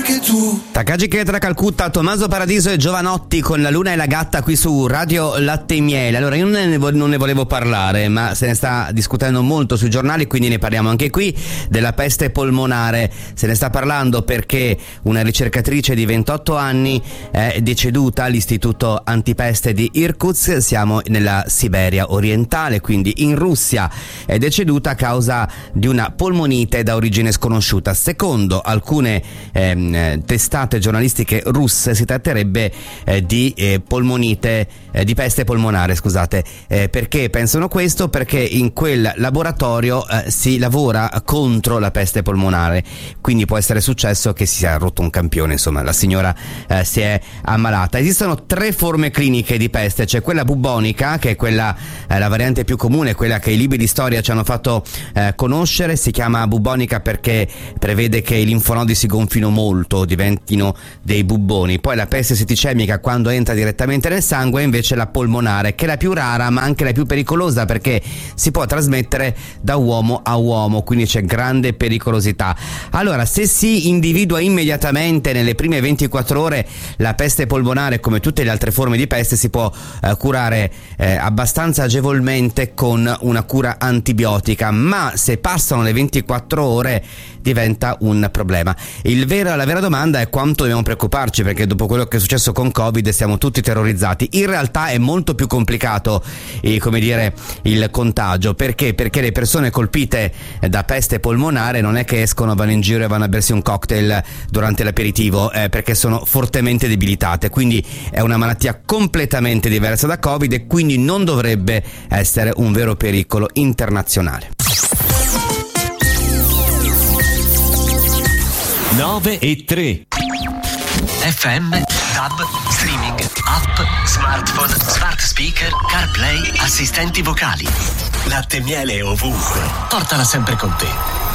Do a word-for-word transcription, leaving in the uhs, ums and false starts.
anche tu. Takagi Ketra, Calcutta, Tommaso Paradiso e Giovanotti con La Luna e la Gatta qui su Radio Latte e Miele. Allora, io non ne, vo- non ne volevo parlare, ma se ne sta discutendo molto sui giornali, quindi ne parliamo anche qui, della peste polmonare. Se ne sta parlando perché una ricercatrice di ventotto anni è deceduta all'istituto antipeste di Irkutsk, siamo nella Siberia orientale, quindi in Russia, è deceduta a causa di una polmonite da origine sconosciuta. Secondo alcune ehm, testate giornalistiche russe si tratterebbe eh, di eh, polmonite eh, di peste polmonare, scusate. Eh, perché pensano questo? Perché in quel laboratorio eh, si lavora contro la peste polmonare, quindi può essere successo che si sia rotto un campione, insomma la signora eh, si è ammalata. Esistono tre forme cliniche di peste: c'è quella bubbonica, che è quella eh, la variante più comune, quella che i libri di storia ci hanno fatto eh, conoscere. Si chiama bubbonica perché prevede che i linfonodi si gonfino molto, diventino dei bubboni. Poi la peste setticemica, quando entra direttamente nel sangue, è invece la polmonare, che è la più rara ma anche la più pericolosa, perché si può trasmettere da uomo a uomo, quindi c'è grande pericolosità. Allora, se si individua immediatamente nelle prime ventiquattro ore la peste polmonare, come tutte le altre forme di peste, si può eh, curare eh, abbastanza agevolmente con una cura antibiotica, ma se passano le ventiquattro ore diventa un problema. Il vero, la vera domanda è quanto dobbiamo preoccuparci, perché dopo quello che è successo con Covid siamo tutti terrorizzati. In realtà è molto più complicato eh, come dire, il contagio. Perché? Perché le persone colpite da peste polmonare non è che escono, vanno in giro e vanno a bersi un cocktail durante l'aperitivo, eh, perché sono fortemente debilitate, quindi è una malattia completamente diversa da Covid e quindi non dovrebbe essere un vero pericolo internazionale. nove e tre F M, tab, streaming, app, smartphone, smart speaker, CarPlay, assistenti vocali. Latte e Miele ovunque. Portala sempre con te.